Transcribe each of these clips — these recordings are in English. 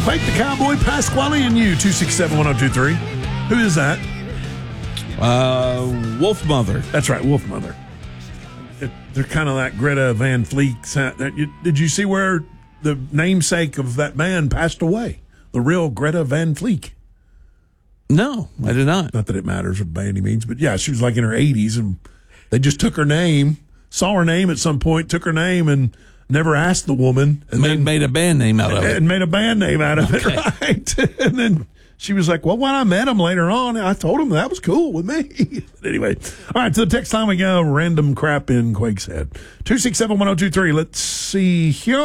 Clayton the Cowboy, Pasquale, and you, 267-1023. Who is that? Wolf Mother. That's right, Wolf Mother. They're kind of like Greta Van Fleet. Did you see where the namesake of that band passed away? The real Greta Van Fleet. No, I did not. Not that it matters by any means, but yeah, she was like in her 80s, and they just took her name, saw her name at some point, took her name, and never asked the woman. And made a band name out of it. And made a band name out of it, right? And then she was like, well, when I met him later on, I told him that was cool with me. But anyway, all right, to the text line we go. Random crap in Quake's Head. 267-1023. Let's see here.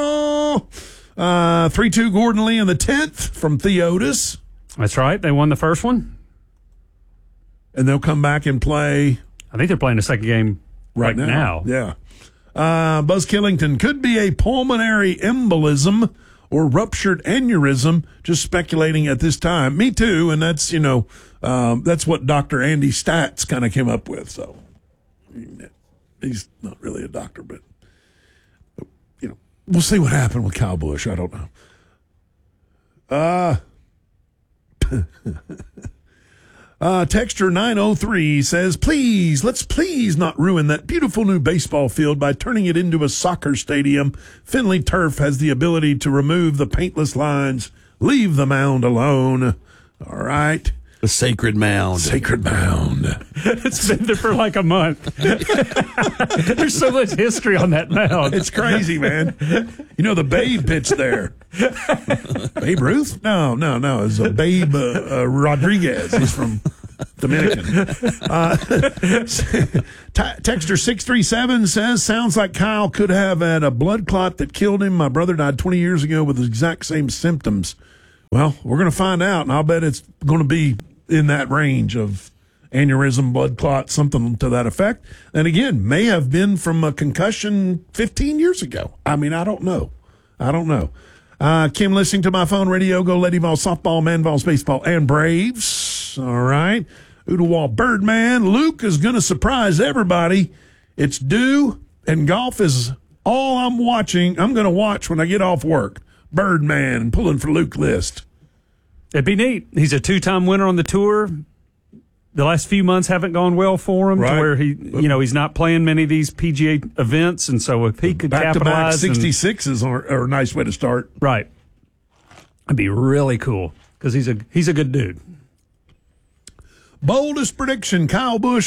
3-2 Gordon Lee in the 10th from Theotis. That's right. They won the first one. And they'll come back and play. I think they're playing the second game right now. Yeah. Buzz Killington, could be a pulmonary embolism or ruptured aneurysm, just speculating at this time. Me too, and that's, that's what Dr. Andy Statz kind of came up with. So he's not really a doctor, but, we'll see what happened with Kyle Busch. I don't know. Texture 903 says, let's please not ruin that beautiful new baseball field by turning it into a soccer stadium. Finley Turf has the ability to remove the paintless lines. Leave the mound alone. All right. The sacred mound. Sacred mound. It's been there for like a month. There's so much history on that mound. It's crazy, man. The Babe pitched there. Babe Ruth? No. It's a Babe Rodriguez. He's from Dominican. Texter 637 says, sounds like Kyle could have had a blood clot that killed him. My brother died 20 years ago with the exact same symptoms. Well, we're going to find out, and I'll bet it's going to be in that range of aneurysm, blood clot, something to that effect. And again, may have been from a concussion 15 years ago. I mean, I don't know. Kim, listening to my phone radio, go Lady Vols softball, Man Vols baseball, and Braves. All right. Oodawall Birdman. Luke is going to surprise everybody. It's due, and golf is all I'm watching. I'm going to watch when I get off work. Birdman, pulling for Luke List. It'd be neat. He's a 2-time winner on the tour. The last few months haven't gone well for him, right, to where he's not playing many of these PGA events, and so if he could capitalize, back-to-back 66s are a nice way to start. Right, it'd be really cool because he's a good dude. Boldest prediction: Kyle Busch.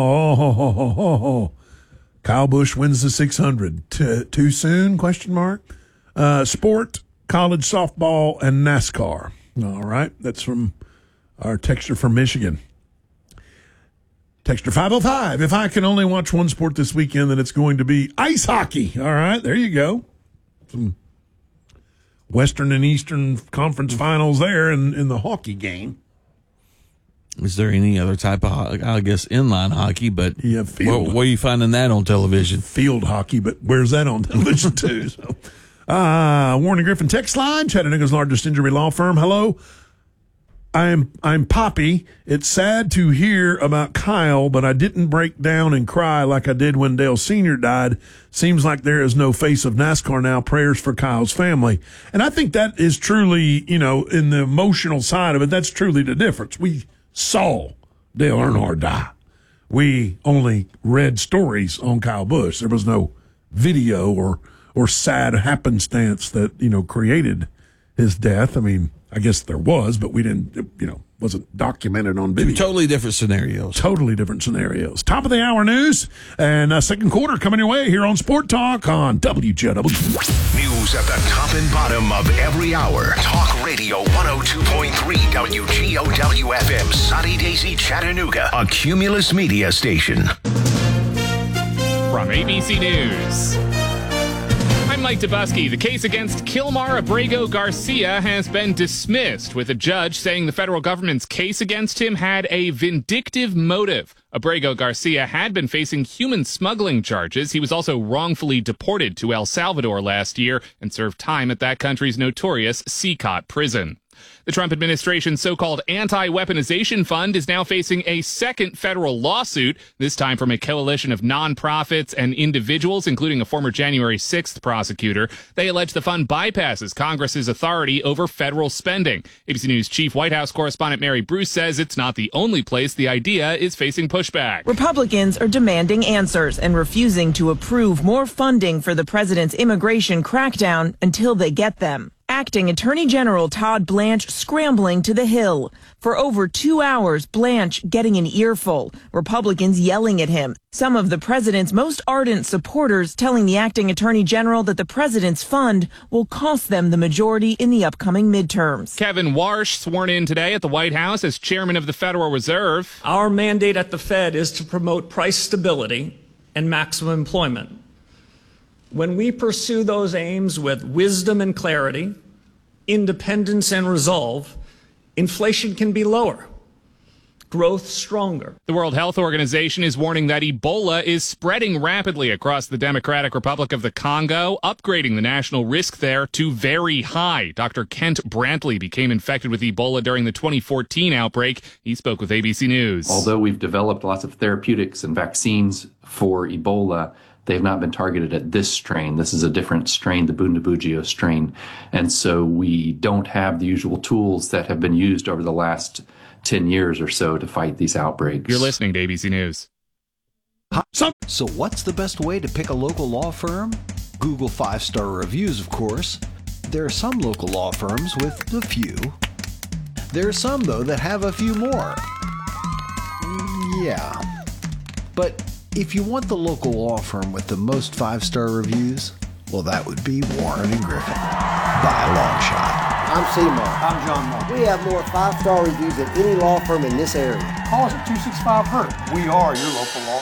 Kyle Busch wins the 600. Too soon? ? Sport, college softball, and NASCAR. All right, that's from our texter from Michigan. Texter 505. If I can only watch one sport this weekend, then it's going to be ice hockey. All right, there you go. Some Western and Eastern Conference finals there in the hockey game. Is there any other type of, I guess, inline hockey? But where are you finding that on television? Field hockey, but where's that on television too? So, Warren and Griffin text line, Chattanooga's largest injury law firm. Hello. I'm Poppy. It's sad to hear about Kyle, but I didn't break down and cry like I did when Dale Sr. died. Seems like there is no face of NASCAR now. Prayers for Kyle's family. And I think that is truly, in the emotional side of it, that's truly the difference. We saw Dale Earnhardt die. We only read stories on Kyle Busch. There was no video or sad happenstance that, created his death. I mean, I guess there was, but we didn't, wasn't documented on video. Totally different scenarios. Top of the hour news and second quarter coming your way here on Sport Talk on WJW. News at the top and bottom of every hour. Talk Radio 102.3 WGOW FM, Sunny Daisy, Chattanooga, a Cumulus Media station. From ABC News, I'm Mike Dubusky. The case against Kilmar Abrego Garcia has been dismissed, with a judge saying the federal government's case against him had a vindictive motive. Abrego Garcia had been facing human smuggling charges. He was also wrongfully deported to El Salvador last year and served time at that country's notorious CCOT prison. The Trump administration's so-called anti-weaponization fund is now facing a second federal lawsuit, this time from a coalition of nonprofits and individuals, including a former January 6th prosecutor. They allege the fund bypasses Congress's authority over federal spending. ABC News Chief White House correspondent Mary Bruce says it's not the only place the idea is facing pushback. Republicans are demanding answers and refusing to approve more funding for the president's immigration crackdown until they get them. Acting Attorney General Todd Blanche scrambling to the Hill. For over 2 hours, Blanche getting an earful. Republicans yelling at him. Some of the president's most ardent supporters telling the acting Attorney General that the president's fund will cost them the majority in the upcoming midterms. Kevin Warsh sworn in today at the White House as chairman of the Federal Reserve. Our mandate at the Fed is to promote price stability and maximum employment. When we pursue those aims with wisdom and clarity, independence and resolve, inflation can be lower, growth stronger. The World Health Organization is warning that Ebola is spreading rapidly across the Democratic Republic of the Congo, upgrading the national risk there to very high. Dr. Kent Brantley became infected with Ebola during the 2014 outbreak. He spoke with ABC News. Although we've developed lots of therapeutics and vaccines for Ebola, they have not been targeted at this strain. This is a different strain, the Bundibugyo strain. And so we don't have the usual tools that have been used over the last 10 years or so to fight these outbreaks. You're listening to ABC News. So what's the best way to pick a local law firm? Google 5-star reviews, of course. There are some local law firms with a few. There are some, though, that have a few more. Yeah. But if you want the local law firm with the most 5-star reviews, well, that would be Warren & Griffin, by a long shot. I'm Seymour. I'm John Mark. We have more 5-star reviews than any law firm in this area. Call us at 265-HURT. We are your local law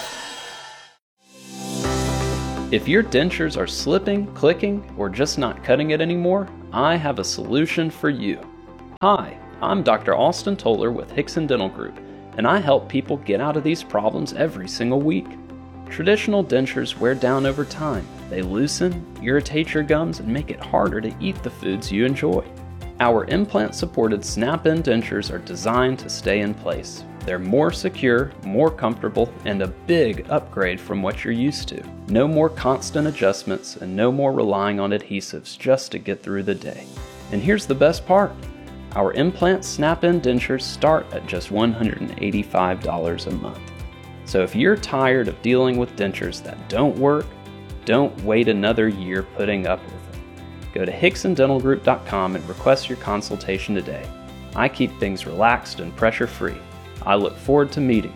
firm. If your dentures are slipping, clicking, or just not cutting it anymore, I have a solution for you. Hi, I'm Dr. Austin Toller with Hickson Dental Group, and I help people get out of these problems every single week. Traditional dentures wear down over time. They loosen, irritate your gums, and make it harder to eat the foods you enjoy. Our implant-supported snap-in dentures are designed to stay in place. They're more secure, more comfortable, and a big upgrade from what you're used to. No more constant adjustments and no more relying on adhesives just to get through the day. And here's the best part. Our implant snap-in dentures start at just $185 a month. So if you're tired of dealing with dentures that don't work, don't wait another year putting up with them. Go to HicksonDentalGroup.com and request your consultation today. I keep things relaxed and pressure-free. I look forward to meeting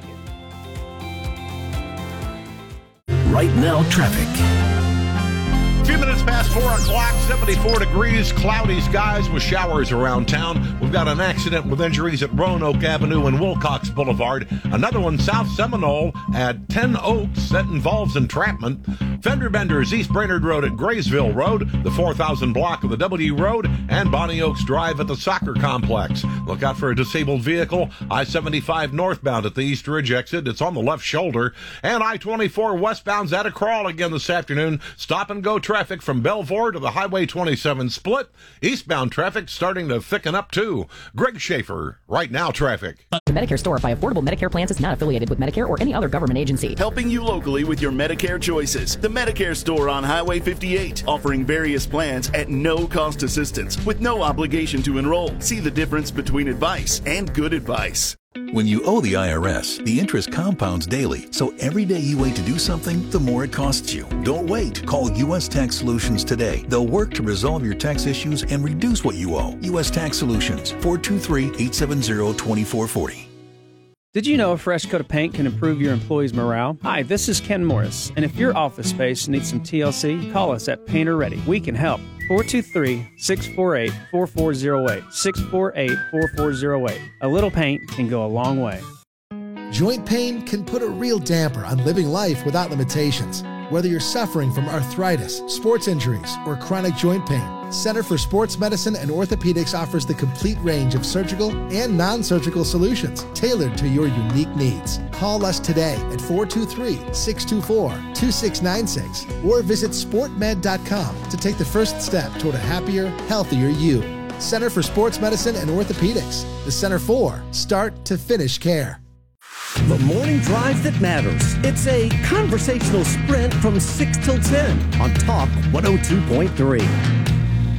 you. Right now, traffic. 2 minutes past 4 o'clock, 74 degrees, cloudy skies with showers around town. We've got an accident with injuries at Roanoke Avenue and Wilcox Boulevard. Another one South Seminole at 10 Oaks that involves entrapment. Fender benders East Brainerd Road at Graysville Road, the 4000 block of the W Road, and Bonnie Oaks Drive at the soccer complex. Look out for a disabled vehicle. I-75 northbound at the East Ridge exit. It's on the left shoulder. And I-24 westbound's at a crawl again this afternoon. Stop and go traffic from Belvoir to the Highway 27 split. Eastbound traffic starting to thicken up too. Greg Schaefer, Right Now Traffic. The Medicare Store by Affordable Medicare Plans is not affiliated with Medicare or any other government agency. Helping you locally with your Medicare choices. The Medicare Store on Highway 58, offering various plans at no cost assistance with no obligation to enroll. See the difference between advice and good advice. When you owe the IRS, the interest compounds daily, so every day you wait to do something, the more it costs you. Don't wait. Call U.S. Tax Solutions today. They'll work to resolve your tax issues and reduce what you owe. U.S. Tax Solutions, 423-870-2440. Did you know a fresh coat of paint can improve your employees' morale? Hi, this is Ken Morris, and if your office space needs some TLC, call us at Painter Ready. We can help. 423-648-4408. 648-4408. A little paint can go a long way. Joint pain can put a real damper on living life without limitations. Whether you're suffering from arthritis, sports injuries, or chronic joint pain, Center for Sports Medicine and Orthopedics offers the complete range of surgical and non-surgical solutions tailored to your unique needs. Call us today at 423-624-2696 or visit sportmed.com to take the first step toward a happier, healthier you. Center for Sports Medicine and Orthopedics. The Center for start to finish care. The morning drive that matters. It's a conversational sprint from 6 till 10 on Talk 102.3.